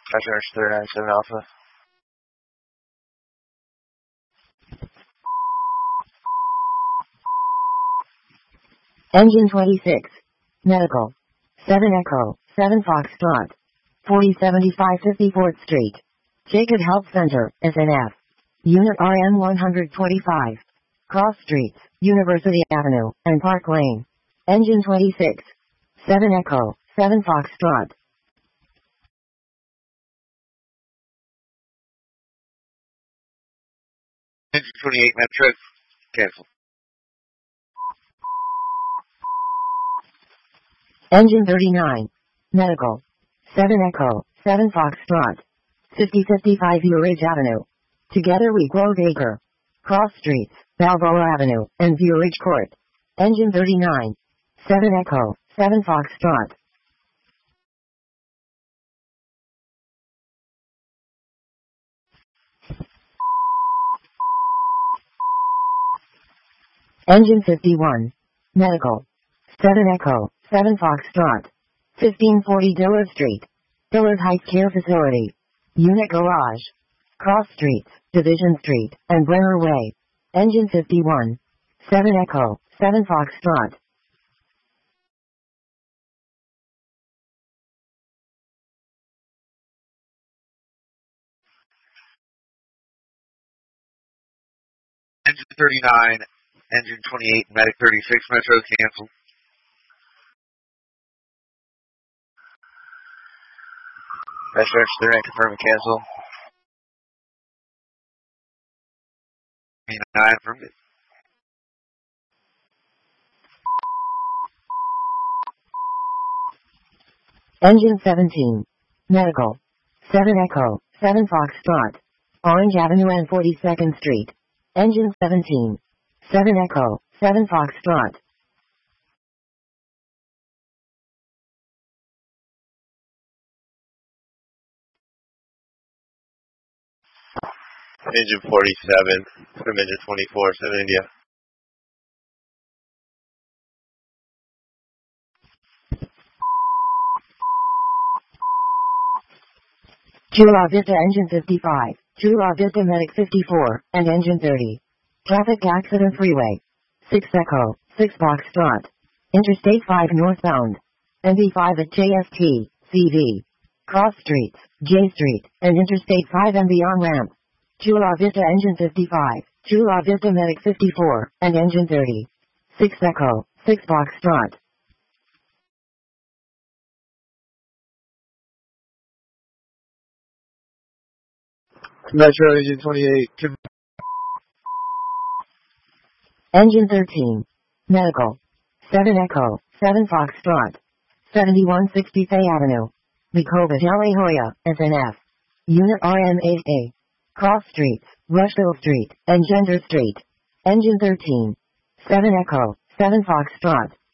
Passenger 397 Alpha. Engine 26. Medical. 7 Echo, 7 Foxtrot. 4075 54th Street. Jacob Health Center, SNF. Unit RM 125. Cross Streets, University Avenue, and Park Lane. Engine 26. 7 Echo, 7 Foxtrot. Engine 28 Metro. Cancel. Engine 39. Medical. 7 Echo, 7 Foxtrot. 5055 View Ridge Avenue. Together we grow Acre. Cross Streets, Balboa Avenue, and View Ridge Court. Engine 39. 7 Echo, 7 Foxtrot. Engine 51. Medical. 7 Echo, 7 Foxtrot. 1540 Diller Street. Diller's Heights Care Facility. Unit Garage. Cross Streets, Division Street, and Brenner Way. Engine 51. 7 Echo, 7 Foxtrot. Engine 39, Engine 28, Medic 36 Metro. Cancel. Passenger 39 confirm cancel. 9 from it. Engine 17. Medical. 7 Echo, 7 Foxtrot. Orange Avenue and 42nd Street. Engine 17. 7 Echo, 7 Foxtrot. Engine 47 from Engine 24, 7 India. Chula Vista Engine 55, Chula Vista Medic 54, and Engine 30. Traffic Accident Freeway. 6 Echo, 6 Foxtrot. Interstate 5 northbound. NB5 at JST, CV. Cross Streets, J Street, and Interstate 5 and beyond ramp. Chula Vista Engine 55, Chula Vista Medic 54, and Engine 30. 6 Echo, 6 Foxtrot. Metro Engine 28. Engine 13. Medical. 7 Echo, 7 Foxtrot. 7160 Fay Avenue. Vicova de La Jolla, SNF. Unit RM8A. Cross Streets, Rushville Street, and Gender Street. Engine 13. 7 Echo, 7 Foxtrot.